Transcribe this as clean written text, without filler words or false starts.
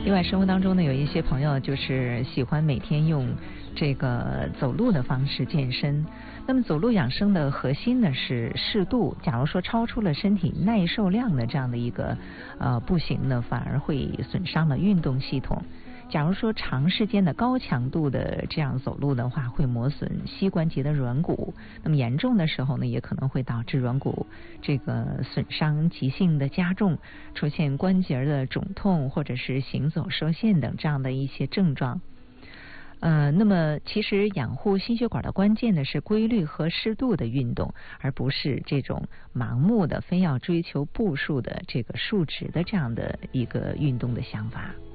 另外，生活当中呢，有一些朋友就是喜欢每天用这个走路的方式健身。那么走路养生的核心呢是适度。假如说超出了身体耐受量的这样的一个步行呢，反而会损伤了运动系统。假如说长时间的高强度的这样走路的话，会磨损膝关节的软骨，那么严重的时候呢，也可能会导致软骨这个损伤急性的加重，出现关节的肿痛或者是行走受限等这样的一些症状。那么其实养护心血管的关键呢是规律和适度的运动，而不是这种盲目的非要追求步数的这个数值的这样的一个运动的想法。